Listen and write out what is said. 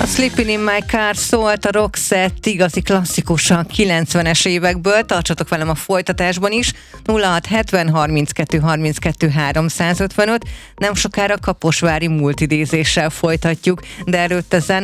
Sleeping in my car szólt a Roxette igazi klasszikusan 90-es évekből. Tartsatok velem a folytatásban is. 0670 32 32 355. Nem sokára kaposvári multidézéssel folytatjuk, de előtte zene.